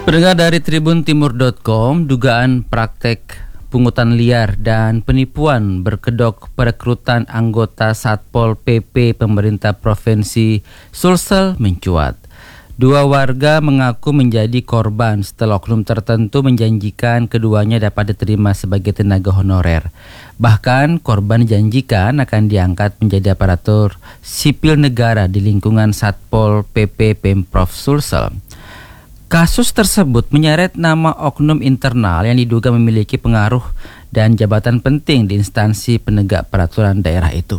Pendengar dari tribuntimur.com, dugaan praktek pungutan liar dan penipuan berkedok perekrutan anggota Satpol PP pemerintah Provinsi Sulsel mencuat. Dua warga mengaku menjadi korban setelah oknum tertentu menjanjikan keduanya dapat diterima sebagai tenaga honorer. Bahkan korban dijanjikan akan diangkat menjadi aparatur sipil negara di lingkungan Satpol PP Pemprov Sulsel. Kasus tersebut menyeret nama oknum internal yang diduga memiliki pengaruh dan jabatan penting di instansi penegak peraturan daerah itu.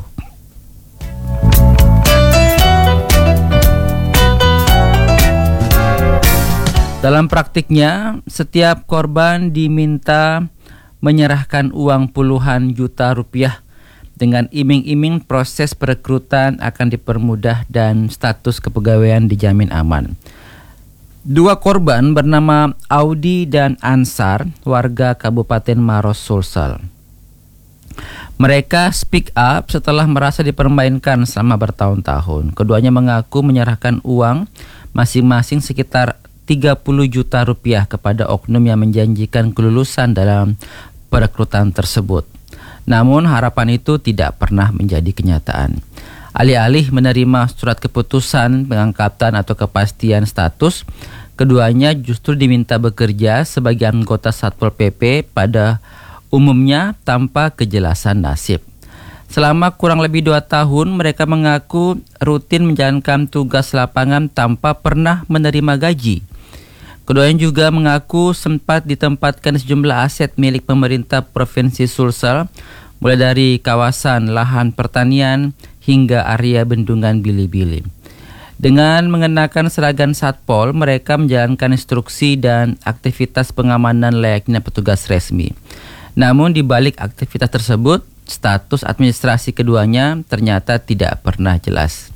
Dalam praktiknya, setiap korban diminta menyerahkan uang puluhan juta rupiah dengan iming-iming proses perekrutan akan dipermudah dan status kepegawaian dijamin aman. Dua korban bernama Audi dan Ansar, warga Kabupaten Maros, Sulsel. Mereka speak up setelah merasa dipermainkan selama bertahun-tahun. Keduanya mengaku menyerahkan uang masing-masing sekitar 30 juta rupiah kepada oknum yang menjanjikan kelulusan dalam perekrutan tersebut. Namun harapan itu tidak pernah menjadi kenyataan. Alih-alih menerima surat keputusan pengangkatan atau kepastian status, keduanya justru diminta bekerja sebagai anggota Satpol PP pada umumnya tanpa kejelasan nasib. Selama kurang lebih 2 tahun, mereka mengaku rutin menjalankan tugas lapangan tanpa pernah menerima gaji. Keduanya juga mengaku sempat ditempatkan sejumlah aset milik pemerintah Provinsi Sulsel, mulai dari kawasan lahan pertanian hingga area bendungan Bili-Bili. Dengan mengenakan seragam Satpol, mereka menjalankan instruksi dan aktivitas pengamanan layaknya petugas resmi. Namun di balik aktivitas tersebut, status administrasi keduanya ternyata tidak pernah jelas.